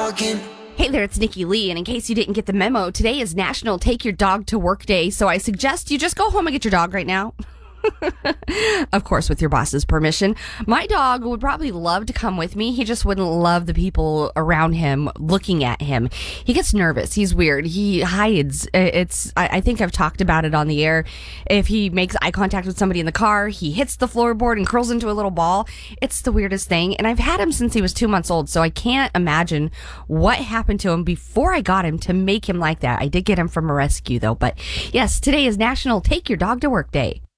talking. Hey there, it's Nikki Lee, and in case you didn't get the memo, today is National Take Your Dog to Work Day, so I suggest you just go home and get your dog right now. Of course, with your boss's permission. My dog would probably love to come with me. He just wouldn't love the people around him looking at him. He gets nervous. He's weird. He hides. I think I've talked about it on the air. If he makes eye contact with somebody in the car, he hits the floorboard and curls into a little ball. It's the weirdest thing. And I've had him since he was 2 months old, so I can't imagine what happened to him before I got him to make him like that. I did get him from a rescue, though. But yes, today is National Take Your Dog to Work Day.